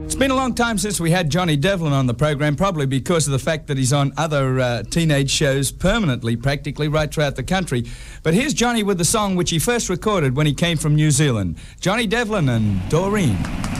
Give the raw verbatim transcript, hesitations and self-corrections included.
It's been a long time since we had Johnny Devlin on the program, probably because of the fact that he's on other uh, teenage shows permanently, practically, right throughout the country. But here's Johnny with the song which he first recorded when he came from New Zealand. Johnny Devlin and Doreen.